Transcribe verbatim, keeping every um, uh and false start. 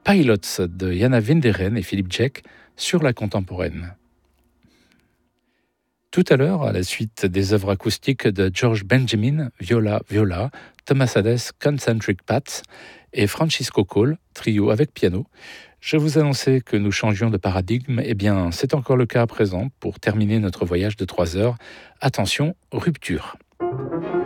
Pilots de Jana Winderen et Philippe Jek sur la contemporaine. Tout à l'heure, à la suite des œuvres acoustiques de George Benjamin, viola, viola, Thomas Hades, concentric pats et Francisco Cole, trio avec piano, je vous annonçais que nous changions de paradigme. Eh bien, c'est encore le cas à présent pour terminer notre voyage de trois heures. Attention, rupture.